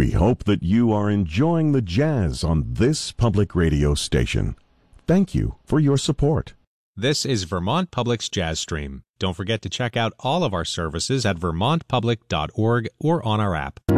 We hope that you are enjoying the jazz on this public radio station. Thank you for your support. This is Vermont Public's Jazz Stream. Don't forget to check out all of our services at vermontpublic.org or on our app.